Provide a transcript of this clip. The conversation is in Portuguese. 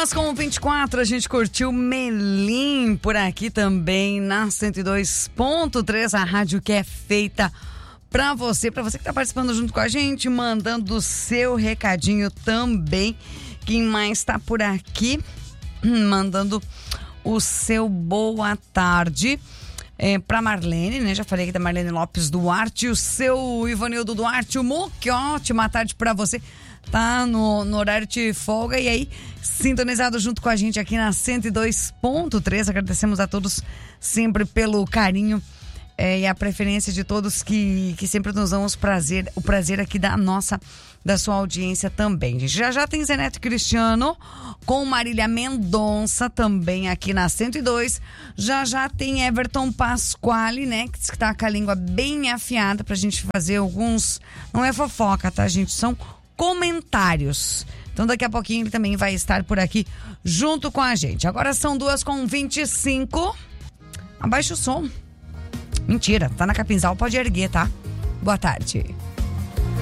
2h24, a gente curtiu Melim por aqui também na 102.3, a rádio que é feita pra você que tá participando junto com a gente, mandando o seu recadinho também. Quem mais tá por aqui? Mandando o seu boa tarde pra Marlene, né? Já falei aqui da Marlene Lopes Duarte, o seu Ivanildo Duarte, o Muque, ótima tarde pra você. Tá no horário de folga e aí sintonizado junto com a gente aqui na 102.3. Agradecemos a todos sempre pelo carinho e a preferência de todos que sempre nos dão o prazer aqui da sua audiência também. Já tem Zé Neto Cristiano com Marília Mendonça também aqui na 102. Já tem Everton Pasquale, né, que tá com a língua bem afiada pra gente fazer alguns, não é fofoca, tá, gente? São comentários. Então daqui a pouquinho ele também vai estar por aqui junto com a gente. Agora são 2h25. Abaixa o som. Mentira, tá na Capinzal, pode erguer, tá? Boa tarde.